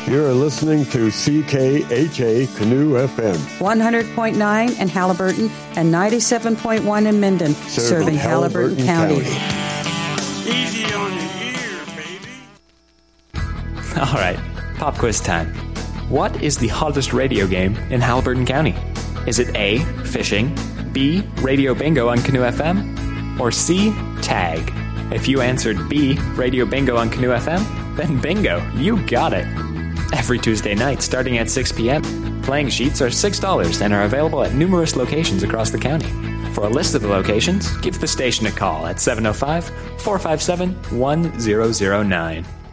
You're listening to CKHA Canoe FM. 100.9 in Halliburton and 97.1 in Minden, serving Halliburton County. Easy on the ear, baby. All right, pop quiz time. What is the hottest radio game in Halliburton County? Is it A, fishing, B, radio bingo on Canoe FM, or C, tag? If you answered B, radio bingo on Canoe FM, then bingo, you got it. Every Tuesday night, starting at 6 p.m., playing sheets are $6 and are available at numerous locations across the county. For a list of the locations, give the station a call at 705-457-1009.